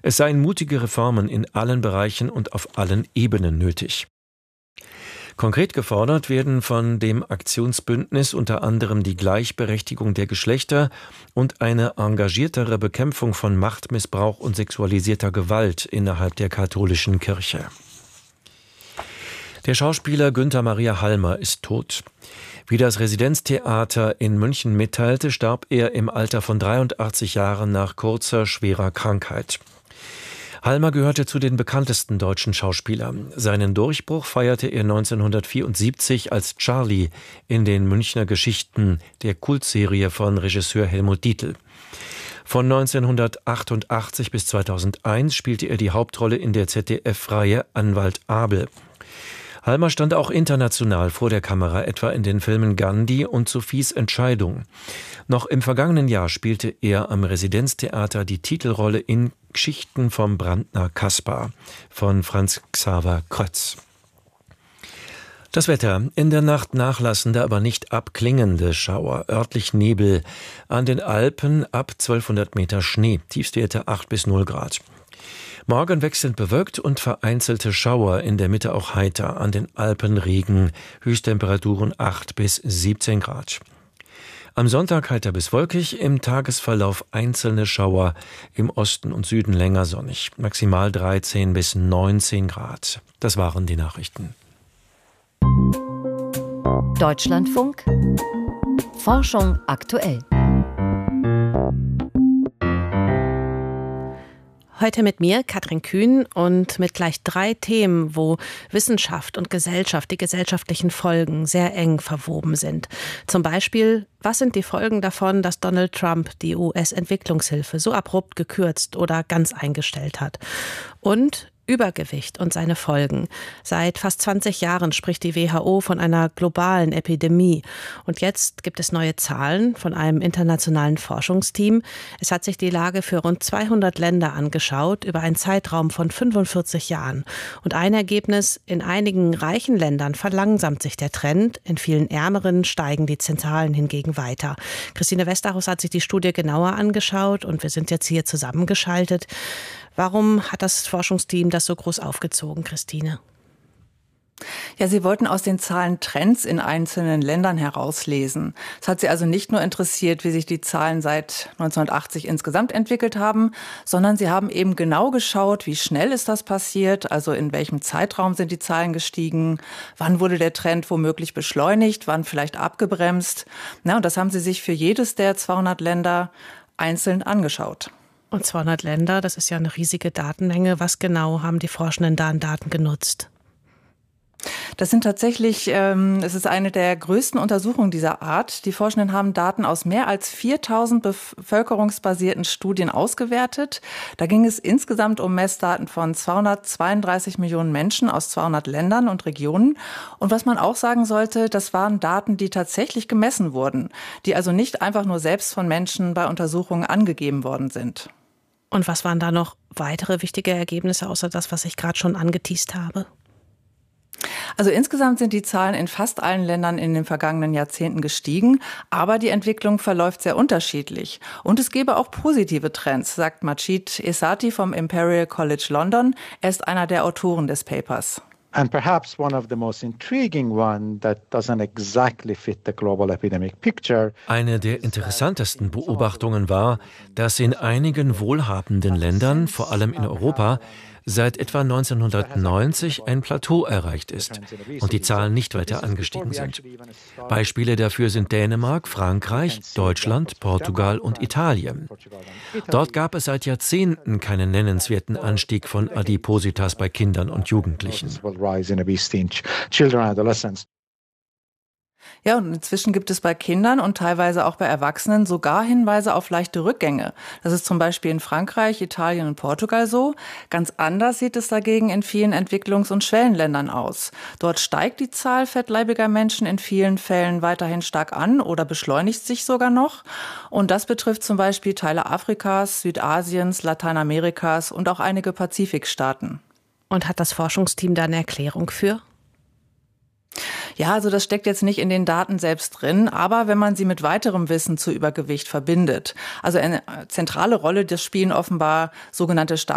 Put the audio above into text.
Es seien mutige Reformen in allen Bereichen und auf allen Ebenen nötig. Konkret gefordert werden von dem Aktionsbündnis unter anderem die Gleichberechtigung der Geschlechter und eine engagiertere Bekämpfung von Machtmissbrauch und sexualisierter Gewalt innerhalb der katholischen Kirche. Der Schauspieler Günther Maria Halmer ist tot. Wie das Residenztheater in München mitteilte, starb er im Alter von 83 Jahren nach kurzer, schwerer Krankheit. Halmer gehörte zu den bekanntesten deutschen Schauspielern. Seinen Durchbruch feierte er 1974 als Charlie in den Münchner Geschichten, der Kultserie von Regisseur Helmut Dietl. Von 1988 bis 2001 spielte er die Hauptrolle in der ZDF-Reihe Anwalt Abel. Halmer stand auch international vor der Kamera, etwa in den Filmen Gandhi und Sophies Entscheidung. Noch im vergangenen Jahr spielte er am Residenztheater die Titelrolle in Geschichten vom Brandner Kaspar von Franz Xaver Krötz. Das Wetter: in der Nacht nachlassende, aber nicht abklingende Schauer, örtlich Nebel, an den Alpen ab 1200 Meter Schnee, Tiefstwerte 8 bis 0 Grad. Morgen wechselnd bewölkt und vereinzelte Schauer, in der Mitte auch heiter, an den Alpen Regen, Höchsttemperaturen 8 bis 17 Grad. Am Sonntag heiter bis wolkig, im Tagesverlauf einzelne Schauer, im Osten und Süden länger sonnig, maximal 13 bis 19 Grad. Das waren die Nachrichten. Deutschlandfunk Forschung aktuell. Heute mit mir, Katrin Kühn, und mit gleich 3 Themen, wo Wissenschaft und Gesellschaft, die gesellschaftlichen Folgen sehr eng verwoben sind. Zum Beispiel, was sind die Folgen davon, dass Donald Trump die US-Entwicklungshilfe so abrupt gekürzt oder ganz eingestellt hat? Und Übergewicht und seine Folgen. Seit fast 20 Jahren spricht die WHO von einer globalen Epidemie. Und jetzt gibt es neue Zahlen von einem internationalen Forschungsteam. Es hat sich die Lage für rund 200 Länder angeschaut, über einen Zeitraum von 45 Jahren. Und ein Ergebnis: in einigen reichen Ländern verlangsamt sich der Trend, in vielen ärmeren steigen die Zahlen hingegen weiter. Christine Westerhaus hat sich die Studie genauer angeschaut und wir sind jetzt hier zusammengeschaltet. Warum hat das Forschungsteam das so groß aufgezogen, Christine? Ja, sie wollten aus den Zahlen Trends in einzelnen Ländern herauslesen. Es hat sie also nicht nur interessiert, wie sich die Zahlen seit 1980 insgesamt entwickelt haben, sondern sie haben eben genau geschaut, wie schnell ist das passiert, also in welchem Zeitraum sind die Zahlen gestiegen, wann wurde der Trend womöglich beschleunigt, wann vielleicht abgebremst. Und das haben sie sich für jedes der 200 Länder einzeln angeschaut. Und 200 Länder, das ist ja eine riesige Datenmenge. Was genau haben die Forschenden da an Daten genutzt? Das sind tatsächlich, es ist eine der größten Untersuchungen dieser Art. Die Forschenden haben Daten aus mehr als 4000 bevölkerungsbasierten Studien ausgewertet. Da ging es insgesamt um Messdaten von 232 Millionen Menschen aus 200 Ländern und Regionen. Und was man auch sagen sollte, das waren Daten, die tatsächlich gemessen wurden, die also nicht einfach nur selbst von Menschen bei Untersuchungen angegeben worden sind. Und was waren da noch weitere wichtige Ergebnisse, außer das, was ich gerade schon angeteast habe? Also insgesamt sind die Zahlen in fast allen Ländern in den vergangenen Jahrzehnten gestiegen, aber die Entwicklung verläuft sehr unterschiedlich. Und es gäbe auch positive Trends, sagt Majid Esati vom Imperial College London. Er ist einer der Autoren des Papers. And perhaps one of the most intriguing one that doesn't exactly fit the global epidemic picture. Eine der interessantesten Beobachtungen war, dass in einigen wohlhabenden Ländern, vor allem in Europa, seit etwa 1990 ein Plateau erreicht ist und die Zahlen nicht weiter angestiegen sind. Beispiele dafür sind Dänemark, Frankreich, Deutschland, Portugal und Italien. Dort gab es seit Jahrzehnten keinen nennenswerten Anstieg von Adipositas bei Kindern und Jugendlichen. Ja, und inzwischen gibt es bei Kindern und teilweise auch bei Erwachsenen sogar Hinweise auf leichte Rückgänge. Das ist zum Beispiel in Frankreich, Italien und Portugal so. Ganz anders sieht es dagegen in vielen Entwicklungs- und Schwellenländern aus. Dort steigt die Zahl fettleibiger Menschen in vielen Fällen weiterhin stark an oder beschleunigt sich sogar noch. Und das betrifft zum Beispiel Teile Afrikas, Südasiens, Lateinamerikas und auch einige Pazifikstaaten. Und hat das Forschungsteam da eine Erklärung für? Ja, also das steckt jetzt nicht in den Daten selbst drin, aber wenn man sie mit weiterem Wissen zu Übergewicht verbindet. Also eine zentrale Rolle, das spielen offenbar sogenannte